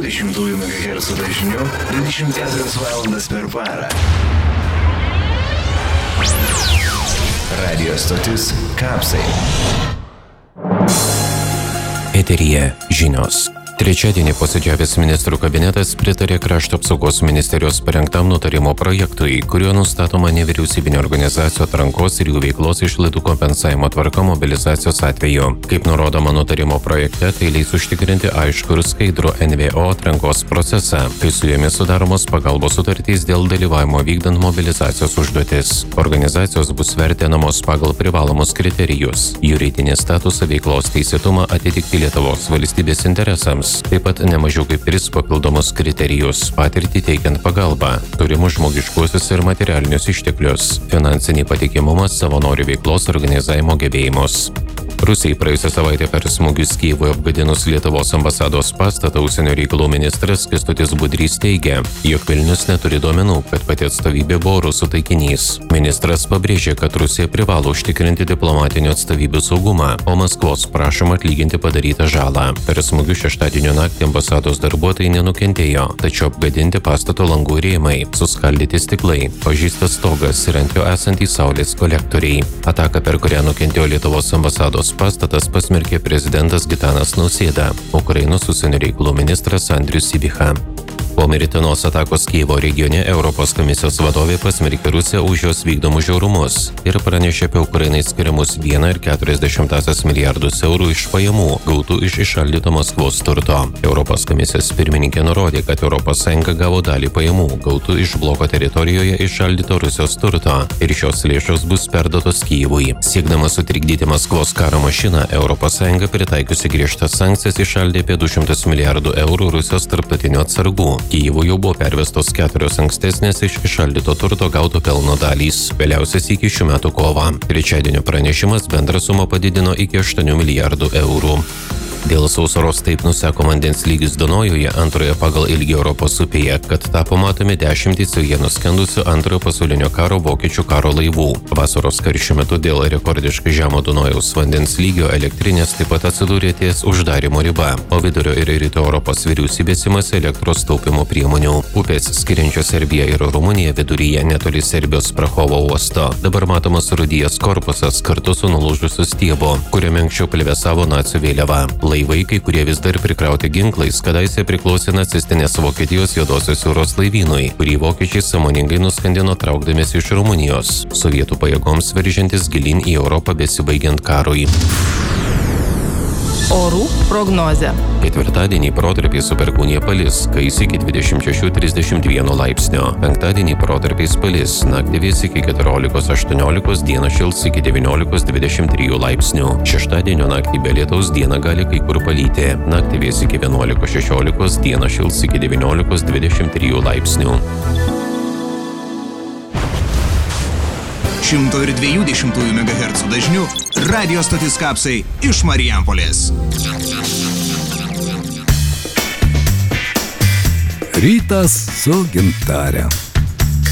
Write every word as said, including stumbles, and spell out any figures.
dvidešimt megahercų dažniu dvidešimt keturias valandas per parą. Radio stotis Kapsai. Eteryje žinios. Trečiadienį posėdžiavęs ministrų kabinetas pritarė Krašto apsaugos ministerijos parengtam nutarimo projektui, kuriuo nustatoma nevyriausybinio organizacijų atrankos ir jų veiklos išlaidų kompensavimo tvarka mobilizacijos atveju. Kaip nurodoma nutarimo projekte, tai leis užtikrinti aiškų ir skaidrų N V O atrankos procesą, kai su jomis sudaromos pagalbos sutartys dėl dalyvavimo vykdant mobilizacijos užduotis. Organizacijos bus vertinamos pagal privalomus kriterijus: juridinį statusą, veiklos teisėtumą, atitikti Lietuvos valstybės interesams. Taip pat nemažiau kaip tris papildomus kriterijus: patirtį teikiant pagalbą, turimus žmogiškuosius ir materialinius išteklius, finansinį patikimumą, savanorių veiklos organizavimo gebėjimus. Rusijai praėjusią savaitę per smūgius Kijevui apgadinus Lietuvos ambasados pastatą užsienio reikalų ministras Kęstutis Budrys teigia, jog Vilnius neturi duomenų, kad pati atstovybė buvo rusų taikinys. Ministras pabrėžė, kad Rusija privalo užtikrinti diplomatinių atstovybių saugumą, o Maskvos prašoma atlyginti padarytą žalą. Per smūgius šeštadienio naktį ambasados darbuotojai nenukentėjo, tačiau apgadinti pastato langų rėmai, suskaldyti stiklai, pažeistas stogas ir ant jo esantys saulės kolektoriai. Ataka, per kurią nukentėjo Lietuvos ambasados pastatas, pasmerkė prezidentas Gitanas Nausėda, Ukrainos užsienio reikalų ministras Andrius Sybiha. Po mirtinos atakos Kijevo regione Europos komisijos vadovė pasmerkė Rusiją už jos vykdomus žiaurumus ir pranešė apie Ukrainai skiriamus vieną ir keturias dešimtąsias milijardus eurų iš pajamų gautų iš išaldyto Maskvos turto. Europos komisijos pirmininkė nurodė, kad Europos Sąjunga gavo dalį pajamų gautų iš bloko teritorijoje išaldyto Rusijos turto ir šios lėšos bus perduotos Kijevui. Siekdama sutrikdyti Maskvos karo mašiną, Europos Sąjunga pritaikiusi griežtas sankcijas išaldė apie du šimtus milijardų eurų Rusijos tarptautinių atsargų. Kijevui jau buvo pervestos keturios ankstesnės iš išaldyto turto gauto pelno dalys, vėliausias iki šių metų kovą. Trečiadienio pranešimas bendrą sumą padidino iki aštuonių milijardų eurų. Dėl sausaros taip nuseko vandens lygis Dunojuje, antroje pagal ilgį Europos upėje, kad tapo matomi dešimtys joje nuskendusių antrojo pasaulinio karo vokiečių karo laivų. Vasaros karščių metu dėl rekordiškai žemo Dunojaus vandens lygio elektrinės taip pat atsidūrė ties uždarimo riba, o vidurio ir rytų Europos vyriausybės imasi elektros taupimo priemonių. Upės skiriančios Serbiją ir Rumuniją viduryje netoli Serbijos Prahovo uosto dabar matomas rūdijos korpusas kartu su nulūžusiu stiebu, kuriame anksčiau plevėsavo nacių vėliava. Laivai, kai kurie vis dar prikrauti ginklais, kadaise priklausė nacistinės Vokietijos Juodosios jūros laivynui, kurį vokiečiai sąmoningai nuskandino traukdamiesi iš Rumunijos, sovietų pajėgoms veržiantis gilyn į Europą besibaigiant karui. Orų prognozė. Ketvirtadienį protarpiais su perkūnija palis, kais iki dvidešimt šešių trisdešimt vieno laipsnio. Penktadienį protarpiais palis, naktį vės iki keturiolikos aštuoniolikos, dieną šils iki devyniolikos dvidešimt trijų laipsnių. Šeštadienio naktį be lietaus, dieną gali kai kur palyti. Naktį vės iki vienuolikos šešiolikos, dieną šils iki devyniolikos dvidešimt trijų laipsnių. šimto dviejų dešimtųjų megahercų dažniu radio stotis Kapsai iš Marijampolės. Rytas su Gintare.